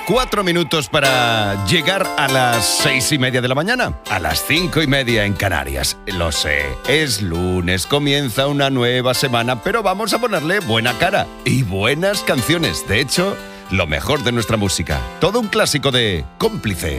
4 minutos para llegar a las 6:30 de la mañana, a las 5:30 en Canarias. Lo sé, es lunes, comienza una nueva semana, pero vamos a ponerle buena cara y buenas canciones. De hecho, lo mejor de nuestra música. Todo un clásico de Cómplice.